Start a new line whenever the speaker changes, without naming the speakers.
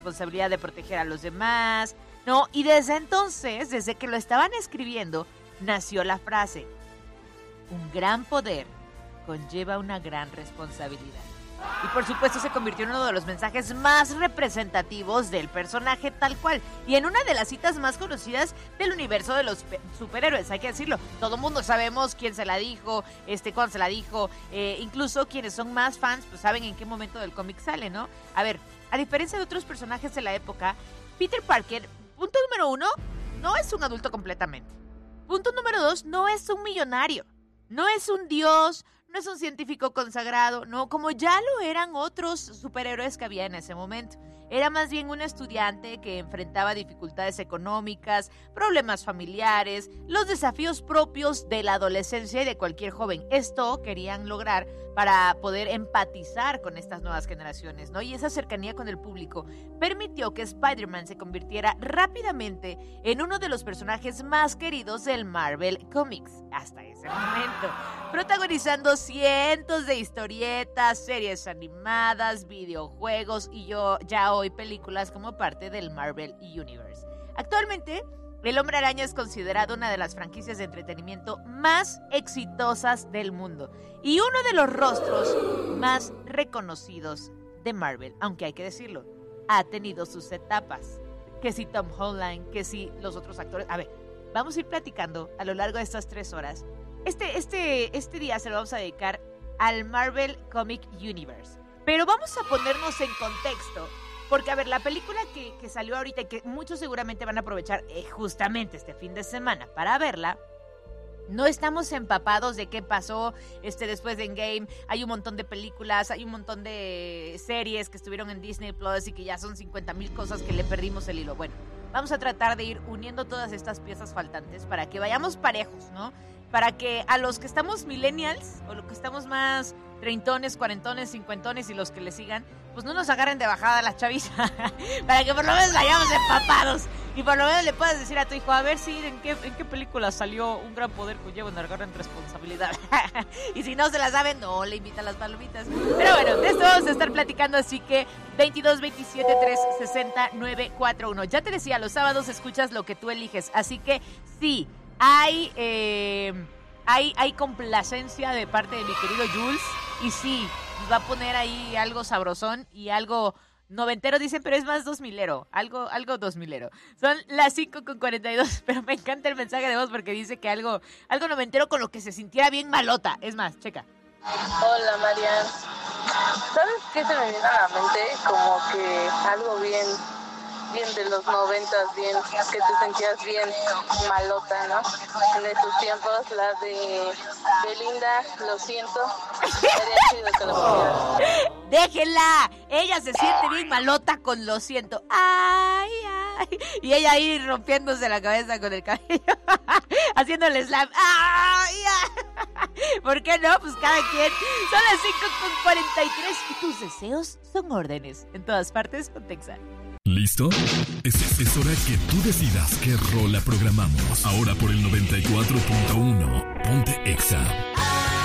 responsabilidad de proteger a los demás, ¿no? Y desde entonces, desde que lo estaban escribiendo, nació la frase: un gran poder conlleva una gran responsabilidad. Y por supuesto se convirtió en uno de los mensajes más representativos del personaje tal cual. Y en una de las citas más conocidas del universo de los superhéroes, hay que decirlo. Todo el mundo sabemos quién se la dijo, cuándo se la dijo. Incluso quienes son más fans, pues saben en qué momento del cómic sale, ¿no? A ver, a diferencia de otros personajes de la época, Peter Parker, punto número 1, no es un adulto completamente. Punto número 2, no es un millonario. No es un dios, no es un científico consagrado, no, como ya lo eran otros superhéroes que había en ese momento. Era más bien un estudiante que enfrentaba dificultades económicas, problemas familiares, los desafíos propios de la adolescencia y de cualquier joven. Esto querían lograr para poder empatizar con estas nuevas generaciones, ¿no? Y esa cercanía con el público permitió que Spider-Man se convirtiera rápidamente en uno de los personajes más queridos del Marvel Comics hasta ese momento, protagonizando cientos de historietas, series animadas, videojuegos y ya hoy películas como parte del Marvel Universe. Actualmente, El Hombre Araña es considerado una de las franquicias de entretenimiento más exitosas del mundo y uno de los rostros más reconocidos de Marvel, aunque hay que decirlo, ha tenido sus etapas. Que si Tom Holland, que si los otros actores. A ver, vamos a ir platicando a lo largo de estas 3 horas. Este día se lo vamos a dedicar al Marvel Comic Universe. Pero vamos a ponernos en contexto. Porque, a ver, la película que salió ahorita y que muchos seguramente van a aprovechar justamente este fin de semana para verla, no estamos empapados de qué pasó después de Endgame. Hay un montón de películas, hay un montón de series que estuvieron en Disney Plus y que ya son 50,000 cosas que le perdimos el hilo. Bueno, vamos a tratar de ir uniendo todas estas piezas faltantes para que vayamos parejos, ¿no? Para que a los que estamos millennials o los que estamos más treintones, cuarentones, cincuentones y los que le sigan, pues no nos agarren de bajada la chaviza, para que por lo menos vayamos empapados y por lo menos le puedas decir a tu hijo, a ver si en qué película salió un gran poder conlleva una gran responsabilidad. Y si no se la saben, no le invita a las palomitas. Pero bueno, de esto vamos a estar platicando, así que 22 27 3 60 941. Ya te decía, los sábados escuchas lo que tú eliges, así que sí, hay complacencia de parte de mi querido Jules. Y sí, nos va a poner ahí algo sabrosón y algo noventero, dicen, pero es más 2000ero, algo 2000ero. Son las 5:42, pero me encanta el mensaje de voz porque dice que algo noventero con lo que se sintiera bien malota. Es más, checa.
Hola, Marian. ¿Sabes qué se me viene a la mente? Como que algo bien de los 90s, bien, que te sentías bien malota, ¿no? En esos tiempos, la de Belinda, Lo Siento, sería chido que lo pusieras.
¡Déjenla! Ella se siente bien malota con Lo Siento. ¡Ay, ay! Y ella ahí rompiéndose la cabeza con el cabello, haciéndole slam. ¡Ay, ay! ¿Por qué no? Pues cada quien. Son las 5:43 y tus deseos son órdenes. En todas partes, con Texas.
¿Listo? Es hora que tú decidas qué rola programamos. Ahora por el 94.1. Ponte Exa.